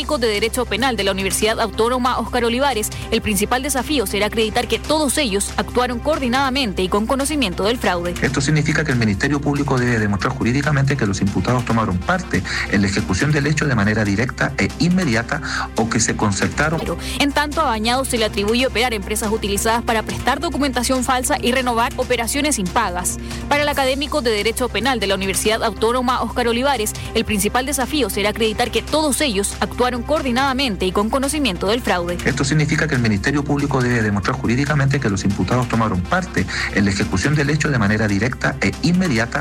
académicos de Derecho Penal de la Universidad Autónoma Óscar Olivares, el principal desafío será acreditar que todos ellos actuaron coordinadamente y con conocimiento del fraude. Esto significa que el Ministerio Público debe demostrar jurídicamente que los imputados tomaron parte en la ejecución del hecho de manera directa e inmediata o que se concertaron. En tanto, a Bañados se le atribuye operar empresas utilizadas para prestar documentación falsa y renovar operaciones impagas. Para el académico de Derecho Penal de la Universidad Autónoma Óscar Olivares, el principal desafío será acreditar que todos ellos actuaron coordinadamente y con conocimiento del fraude. Esto significa que el Ministerio Público debe demostrar jurídicamente que los imputados tomaron parte en la ejecución del hecho de manera directa e inmediata